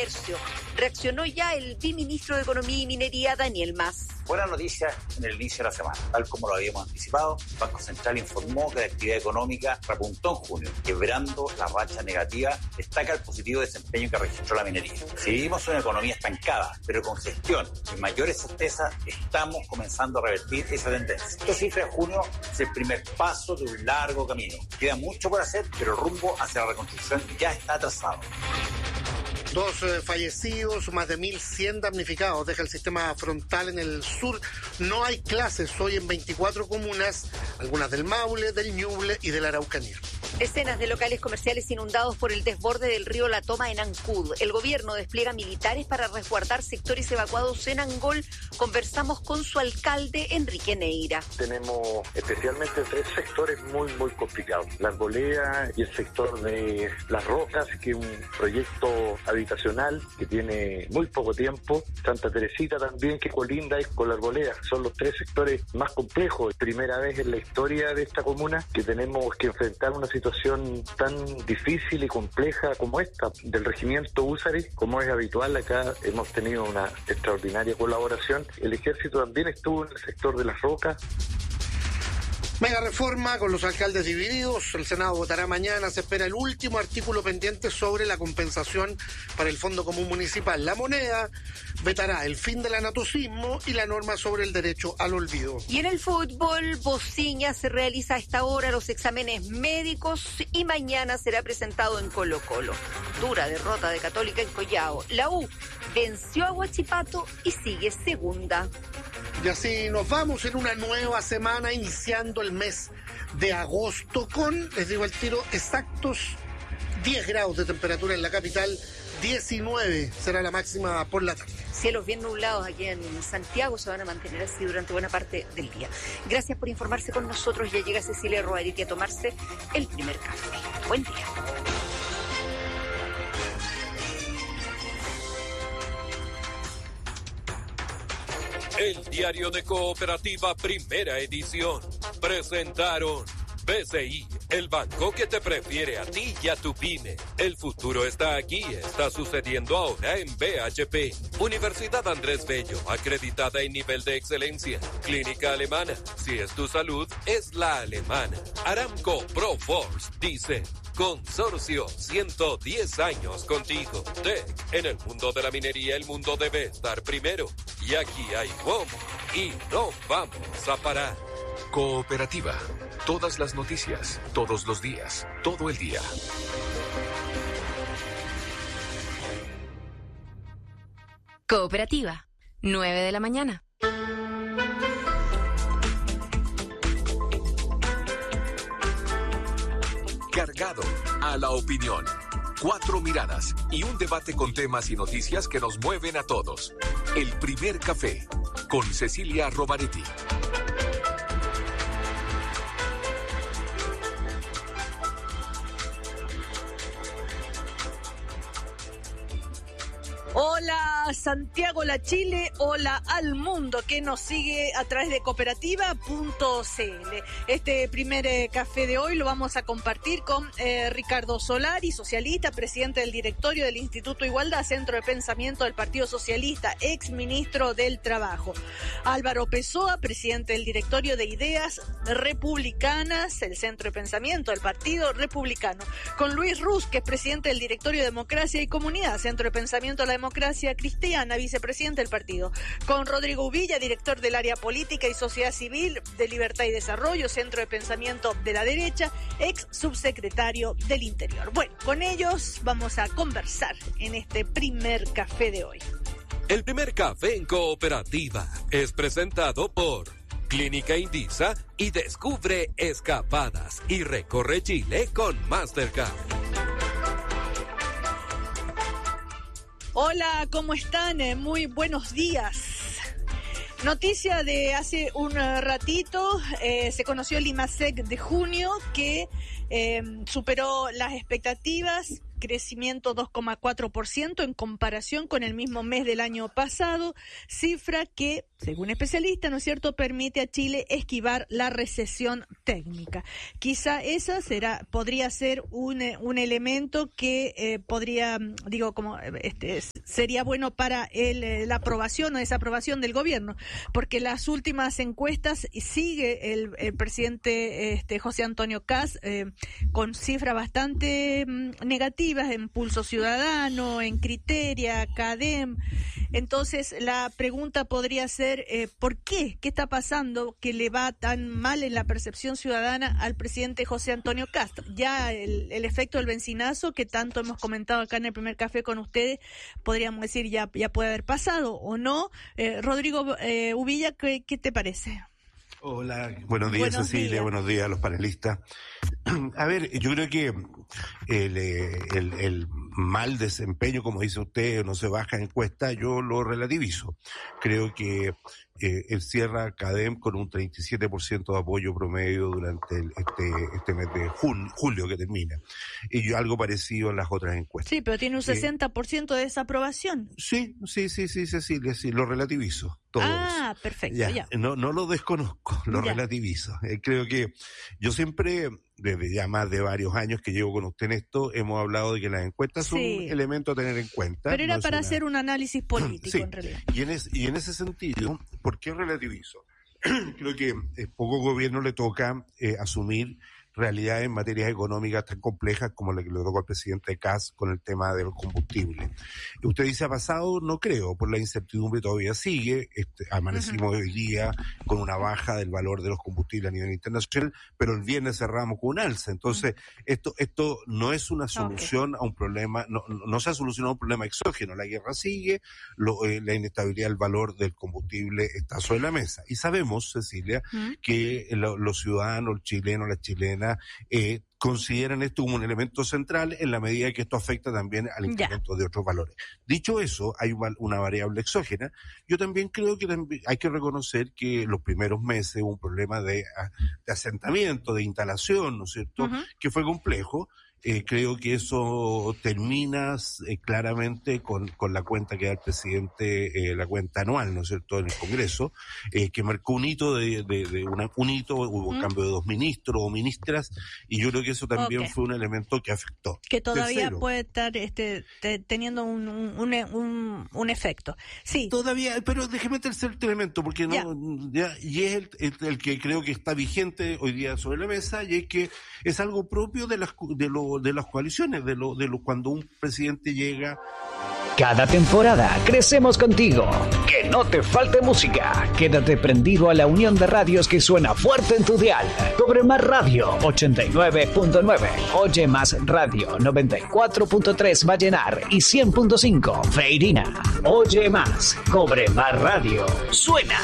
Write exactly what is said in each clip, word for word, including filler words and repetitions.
comercio. Reaccionó ya el viceministro de Economía y Minería, Daniel Mas. Buena noticia en el inicio de la semana. Tal como lo habíamos anticipado, el Banco Central informó que la actividad económica repuntó en junio, quebrando la racha negativa. Destaca el positivo desempeño que registró la minería. Si vivimos una economía estancada, pero con gestión y mayores certezas, estamos comenzando a revertir esa tendencia. Esta cifra de junio es el primer paso de un largo camino. Queda mucho por hacer, pero el rumbo hacia la reconstrucción ya está trazado. Dos eh, fallecidos, más de mil cien damnificados. Deja el sistema frontal en el sur. No hay clases hoy en veinticuatro comunas, algunas del Maule, del Ñuble y de la Araucanía. Decenas de locales comerciales inundados por el desborde del río La Toma en Ancud. El gobierno despliega militares para resguardar sectores evacuados en Angol. Conversamos con su alcalde, Enrique Neira. Tenemos especialmente tres sectores muy, muy complicados. La Arboleda y el sector de Las Rocas, que es un proyecto habitacional que tiene muy poco tiempo. Santa Teresita también, que colinda con la Arboleda. Son los tres sectores más complejos. Primera vez en la historia de esta comuna que tenemos que enfrentar una situación tan difícil y compleja como esta del regimiento Húsares. Como es habitual, acá hemos tenido una extraordinaria colaboración. El ejército también estuvo en el sector de Las Rocas. Mega reforma con los alcaldes divididos. El Senado votará mañana. Se espera el último artículo pendiente sobre la compensación para el Fondo Común Municipal. La Moneda vetará el fin del anatocismo y la norma sobre el derecho al olvido. Y en el fútbol, Bociña se realiza a esta hora los exámenes médicos y mañana será presentado en Colo Colo. Dura derrota de Católica en Collao. La U venció a Huachipato y sigue segunda. Y así nos vamos en una nueva semana, iniciando el mes de agosto con, les digo el tiro, exactos diez grados de temperatura en la capital, diecinueve será la máxima por la tarde. Cielos bien nublados aquí en Santiago, se van a mantener así durante buena parte del día. Gracias por informarse con nosotros. Ya llega Cecilia Roariti a tomarse el primer café. Buen día. El diario de Cooperativa, primera edición. Presentaron B C I, el banco que te prefiere a ti y a tu pyme. El futuro está aquí, está sucediendo ahora en B H P. Universidad Andrés Bello, acreditada en nivel de excelencia. Clínica alemana, si es tu salud, es la alemana. Aramco Proforce, dice. Consorcio, ciento diez años contigo. T E C, en el mundo de la minería el mundo debe estar primero. Y aquí hay W O M y no vamos a parar. Cooperativa, todas las noticias, todos los días, todo el día. Cooperativa, nueve de la mañana. Cargado a la opinión. Cuatro miradas y un debate con temas y noticias que nos mueven a todos. El primer café con Cecilia Rovaretti. Hola Santiago, la Chile, hola al mundo que nos sigue a través de cooperativa punto c l. Este primer eh, café de hoy lo vamos a compartir con eh, Ricardo Solari, socialista, presidente del directorio del Instituto Igualdad, Centro de Pensamiento del Partido Socialista, ex ministro del Trabajo. Álvaro Pessoa, presidente del directorio de Ideas Republicanas, el Centro de Pensamiento del Partido Republicano. Con Luis Ruz, que es presidente del directorio de Democracia y Comunidad, Centro de Pensamiento de la Democracia Cristiana, vicepresidente del partido. Con Rodrigo Uvilla, director del área política y sociedad civil de Libertad y Desarrollo, Centro de Pensamiento de la Derecha, ex subsecretario del Interior. Bueno, con ellos vamos a conversar en este primer café de hoy. El primer café en Cooperativa es presentado por Clínica Indisa y descubre escapadas y recorre Chile con Mastercard. Hola, ¿cómo están? Muy buenos días. Noticia de hace un ratito, eh, se conoció el IMASEC de junio que eh, superó las expectativas, crecimiento dos coma cuatro por ciento en comparación con el mismo mes del año pasado, cifra que, según especialistas, ¿no es cierto?, permite a Chile esquivar la recesión técnica. Quizá esa será, podría ser un, un elemento que eh, podría, digo, como este, sería bueno para el, la aprobación o desaprobación del gobierno, porque las últimas encuestas sigue el, el presidente este, José Antonio Kast eh, con cifras bastante mm, negativas en Pulso Ciudadano, en Criteria, CADEM. Entonces la pregunta podría ser eh, ¿por qué? ¿Qué está pasando que le va tan mal en la percepción ciudadana al presidente José Antonio Kast? Ya el, el efecto del bencinazo que tanto hemos comentado acá en el primer café con ustedes, podríamos decir ya, ya puede haber pasado o no. Eh, Rodrigo eh, Uvilla, ¿qué, ¿qué te parece? Hola, buenos días, buenos Cecilia, días. Buenos días a los panelistas. A ver, yo creo que el, el, el mal desempeño, como dice usted, no se baja en encuesta, yo lo relativizo. Creo que eh, él cierra CADEM con un treinta y siete por ciento de apoyo promedio durante el, este, este mes de jun, julio que termina. Y yo algo parecido en las otras encuestas. Sí, pero tiene un sesenta por ciento de desaprobación. Sí, sí, sí, sí, Cecilia, sí, lo relativizo. Todo ah, eso. Perfecto, ya, ya. No, no lo desconozco, lo ya. relativizo. Eh, creo que yo siempre, desde ya más de varios años que llevo con usted en esto, hemos hablado de que las encuestas son sí. un elemento a tener en cuenta. Pero era no para una... hacer un análisis político, sí. en realidad. Y en, es, y en ese sentido, ¿por qué relativizo? Creo que eh, poco gobierno le toca eh, asumir realidades en materias económicas tan complejas como la que le tocó al presidente Kast con el tema del combustible. Usted dice, ¿ha pasado? No creo, por la incertidumbre todavía sigue. Este, amanecimos uh-huh. hoy día con una baja del valor de los combustibles a nivel internacional, pero el viernes cerramos con un alza. Entonces, uh-huh. esto esto no es una solución okay. a un problema, no, no se ha solucionado un problema exógeno. La guerra sigue, lo, eh, la inestabilidad del valor del combustible está sobre la mesa. Y sabemos, Cecilia, uh-huh. que lo, los ciudadanos, el chileno, las chilenas, Eh, consideran esto como un elemento central en la medida que esto afecta también al incremento ya. de otros valores. Dicho eso, hay una variable exógena. Yo también creo que también hay que reconocer que los primeros meses hubo un problema de, de asentamiento, de instalación, ¿no es cierto?, uh-huh. que fue complejo. Eh, creo que eso termina eh, claramente con, con la cuenta que da el presidente, eh, la cuenta anual, ¿no es cierto?, en el Congreso, eh, que marcó un hito de, de, de una, un hito, hubo ¿Mm? cambio de dos ministros o ministras, y yo creo que eso también okay. fue un elemento que afectó. Que todavía Tercero, puede estar este, te, teniendo un, un, un, un efecto. Sí. Todavía, pero déjeme tercer elemento, porque no, ya. Ya, y es el, el, el que creo que está vigente hoy día sobre la mesa, y es que es algo propio de las, de lo, de las coaliciones, de lo, de lo cuando un presidente llega. Cada temporada crecemos contigo. Que no te falte música. Quédate prendido a la unión de radios que suena fuerte en tu dial. Cobre Más Radio ochenta y nueve punto nueve, Oye Más Radio noventa y cuatro punto tres Vallenar y cien punto cinco Feirina. Oye Más, Cobre Más Radio. Suena.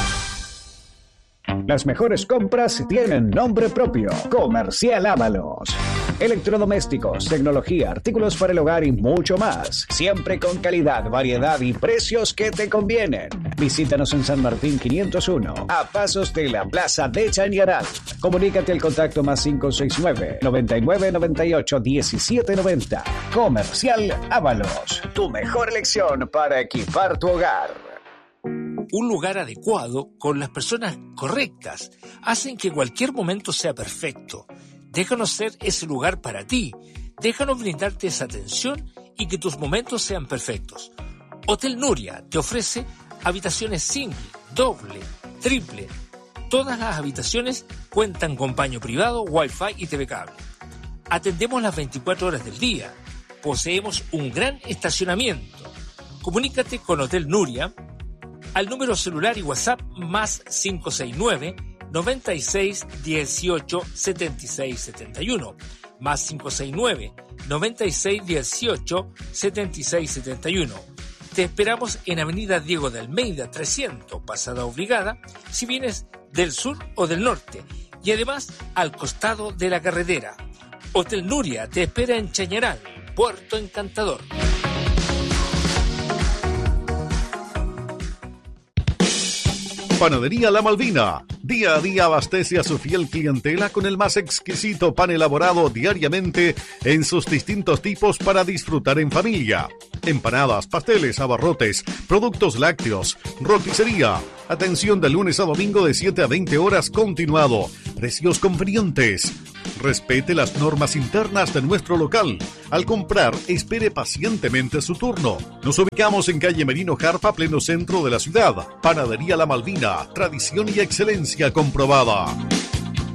Las mejores compras tienen nombre propio. Comercial Ábalos. Electrodomésticos, tecnología, artículos para el hogar y mucho más. Siempre con calidad, variedad y precios que te convienen. Visítanos en San Martín quinientos uno, a pasos de la Plaza de Chañaral. Comunícate al contacto más cinco seis nueve, noventa y nueve noventa y ocho, diecisiete noventa. Comercial Ábalos. Tu mejor elección para equipar tu hogar. Un lugar adecuado, con las personas correctas, hacen que cualquier momento sea perfecto. Déjanos ser ese lugar para ti. Déjanos brindarte esa atención y que tus momentos sean perfectos. Hotel Nuria te ofrece habitaciones single, doble, triple. Todas las habitaciones cuentan con baño privado, wifi y T V cable. Atendemos las veinticuatro horas del día. Poseemos un gran estacionamiento. Comunícate con Hotel Nuria al número celular y WhatsApp más cinco seis nueve, noventa y seis, dieciocho, setenta y seis, setenta y uno, más cinco seis nueve, noventa y seis, dieciocho, setenta y seis, setenta y uno. Te esperamos en Avenida Diego de Almeida trescientos, Pasada Obligada, si vienes del sur o del norte, y además al costado de la carretera. Hotel Nuria te espera en Chañaral, Puerto Encantador. Panadería La Malvina. Día a día abastece a su fiel clientela con el más exquisito pan elaborado diariamente en sus distintos tipos para disfrutar en familia. Empanadas, pasteles, abarrotes, productos lácteos, roticería. Atención de lunes a domingo de siete a veinte horas continuado. Precios convenientes. Respete las normas internas de nuestro local. Al comprar, espere pacientemente su turno. Nos ubicamos en calle Merino Jarpa, pleno centro de la ciudad. Panadería La Malvina, tradición y excelencia comprobada.